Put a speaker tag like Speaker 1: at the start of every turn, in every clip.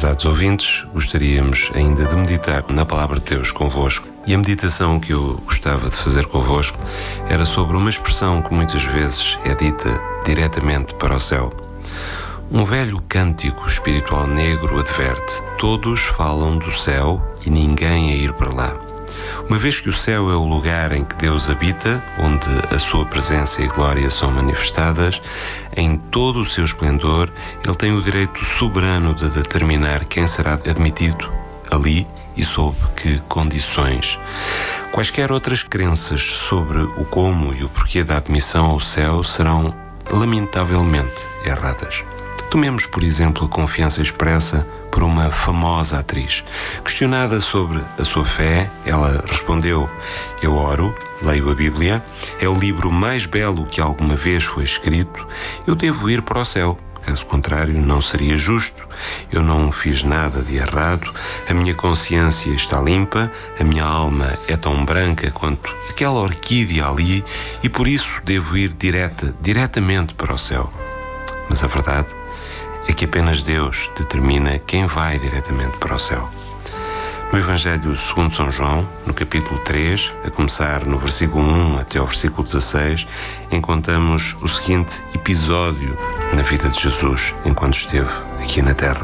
Speaker 1: Prezados ouvintes, gostaríamos ainda de meditar na Palavra de Deus convosco, e a meditação que eu gostava de fazer convosco era sobre uma expressão que muitas vezes é dita diretamente para o céu. Um velho cântico espiritual negro adverte: todos falam do céu e ninguém a ir para lá. Uma vez que o céu é o lugar em que Deus habita, onde a sua presença e glória são manifestadas, em todo o seu esplendor, Ele tem o direito soberano de determinar quem será admitido ali e sob que condições. Quaisquer outras crenças sobre o como e o porquê da admissão ao céu serão lamentavelmente erradas. Tomemos, por exemplo, a confiança expressa por uma famosa atriz. Questionada sobre a sua fé, ela respondeu: eu oro, leio a Bíblia, é o livro mais belo que alguma vez foi escrito, eu devo ir para o céu. Caso contrário, não seria justo. Eu não fiz nada de errado, a minha consciência está limpa, a minha alma é tão branca quanto aquela orquídea ali e por isso devo ir diretamente para o céu. Mas a verdade é que apenas Deus determina quem vai diretamente para o céu. No Evangelho segundo São João, no capítulo 3, a começar no versículo 1 até ao versículo 16, encontramos o seguinte episódio na vida de Jesus enquanto esteve aqui na Terra.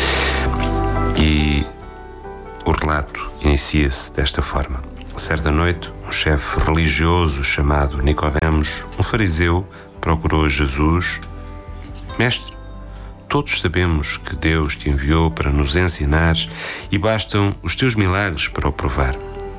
Speaker 1: E o relato inicia-se desta forma. Certa noite, um chefe religioso chamado Nicodemos, um fariseu, procurou Jesus: Mestre, todos sabemos que Deus te enviou para nos ensinares e bastam os teus milagres para o provar.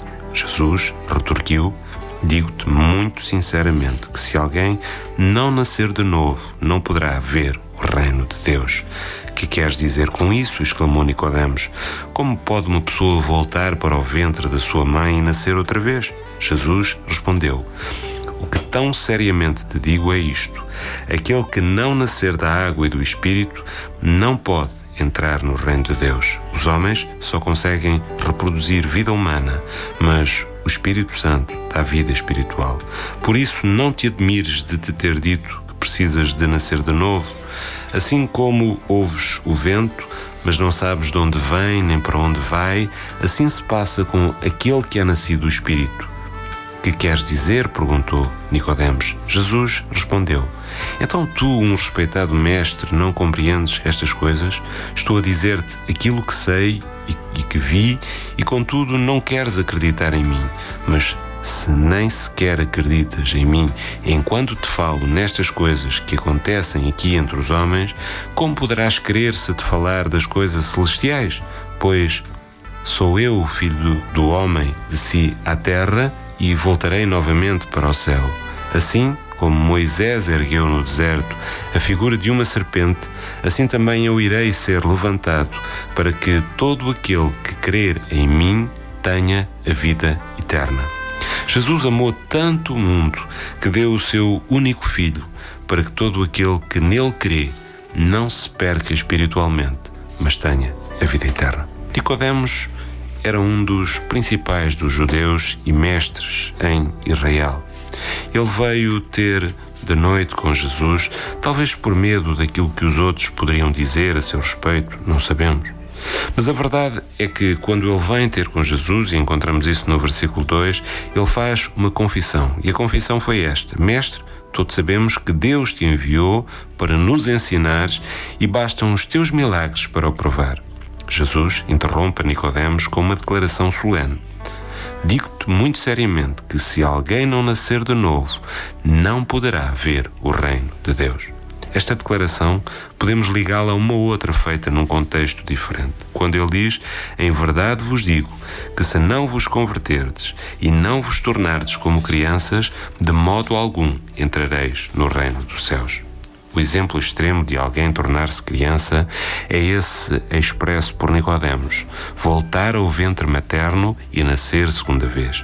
Speaker 1: Jesus retorquiu: digo-te muito sinceramente que se alguém não nascer de novo, não poderá ver o reino de Deus. Que queres dizer com isso? Exclamou Nicodemos. Como pode uma pessoa voltar para o ventre da sua mãe e nascer outra vez? Jesus respondeu: o que tão seriamente te digo é isto: aquele que não nascer da água e do Espírito não pode entrar no reino de Deus. Os homens só conseguem reproduzir vida humana, mas o Espírito Santo dá vida espiritual. Por isso não te admires de te ter dito que precisas de nascer de novo. Assim como ouves o vento, mas não sabes de onde vem nem para onde vai, assim se passa com aquele que é nascido do Espírito. Que queres dizer? Perguntou Nicodemos. Jesus respondeu: então tu, um respeitado mestre, não compreendes estas coisas? Estou a dizer-te aquilo que sei e que vi, e contudo não queres acreditar em mim. Mas se nem sequer acreditas em mim enquanto te falo nestas coisas que acontecem aqui entre os homens, como poderás crer se te falar das coisas celestiais? Pois sou eu, o Filho do Homem, desci à terra e voltarei novamente para o céu. Assim como Moisés ergueu no deserto a figura de uma serpente, assim também eu irei ser levantado, para que todo aquele que crer em mim tenha a vida eterna. Jesus amou tanto o mundo que deu o seu único Filho, para que todo aquele que nele crê não se perca espiritualmente, mas tenha a vida eterna. Nicodemos era um dos principais dos judeus e mestres em Israel. Ele veio ter de noite com Jesus, talvez por medo daquilo que os outros poderiam dizer a seu respeito, não sabemos. Mas a verdade é que quando ele vem ter com Jesus, e encontramos isso no versículo 2, ele faz uma confissão. E a confissão foi esta: Mestre, todos sabemos que Deus te enviou para nos ensinares e bastam os teus milagres para o provar. Jesus interrompe Nicodemos com uma declaração solene: digo-te muito seriamente que se alguém não nascer de novo, não poderá ver o reino de Deus. Esta declaração podemos ligá-la a uma outra feita num contexto diferente, quando ele diz: em verdade vos digo que se não vos converterdes e não vos tornardes como crianças, de modo algum entrareis no reino dos céus. O exemplo extremo de alguém tornar-se criança é esse expresso por Nicodemos: voltar ao ventre materno e nascer segunda vez.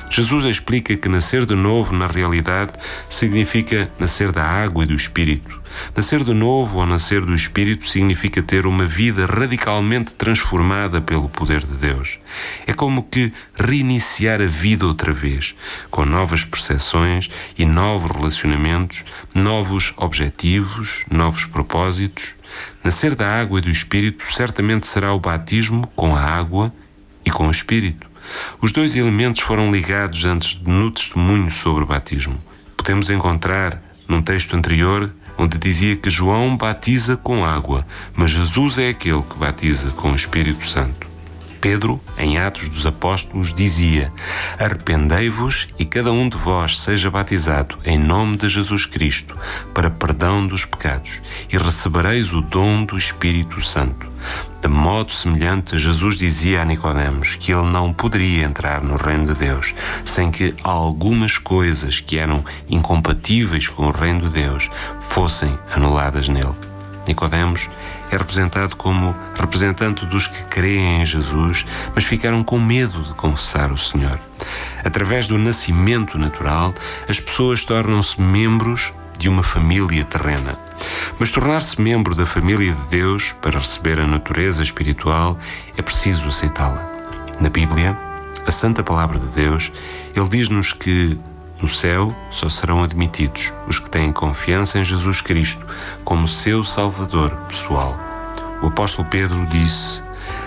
Speaker 1: Jesus explica que nascer de novo, na realidade, significa nascer da água e do Espírito. Nascer de novo ou nascer do Espírito significa ter uma vida radicalmente transformada pelo poder de Deus. É como que reiniciar a vida outra vez, com novas percepções e novos relacionamentos, novos objetivos, novos propósitos. Nascer da água e do Espírito certamente será o batismo com a água e com o Espírito. Os dois elementos foram ligados antes no testemunho sobre o batismo. Podemos encontrar num texto anterior onde dizia que João batiza com água, mas Jesus é aquele que batiza com o Espírito Santo. Pedro, em Atos dos Apóstolos, dizia: arrependei-vos e cada um de vós seja batizado em nome de Jesus Cristo para perdão dos pecados e recebereis o dom do Espírito Santo. De modo semelhante, Jesus dizia a Nicodemos que ele não poderia entrar no reino de Deus sem que algumas coisas que eram incompatíveis com o reino de Deus fossem anuladas nele. Nicodemos é representado como representante dos que creem em Jesus, mas ficaram com medo de confessar o Senhor. Através do nascimento natural, as pessoas tornam-se membros de uma família terrena. Mas tornar-se membro da família de Deus para receber a natureza espiritual é preciso aceitá-la. Na Bíblia, a Santa Palavra de Deus, Ele diz-nos que no céu só serão admitidos os que têm confiança em Jesus Cristo como seu Salvador pessoal. O apóstolo Pedro disse: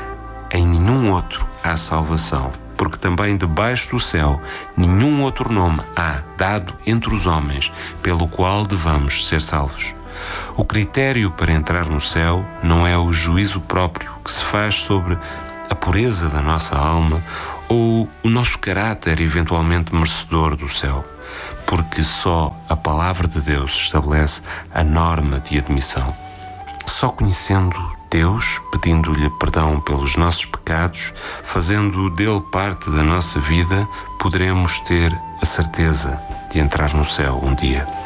Speaker 1: em nenhum outro há salvação, porque também debaixo do céu nenhum outro nome há dado entre os homens pelo qual devamos ser salvos. O critério para entrar no céu não é o juízo próprio que se faz sobre a pureza da nossa alma ou o nosso caráter eventualmente merecedor do céu, porque só a palavra de Deus estabelece a norma de admissão. Só conhecendo Deus, pedindo-lhe perdão pelos nossos pecados, fazendo dele parte da nossa vida, poderemos ter a certeza de entrar no céu um dia.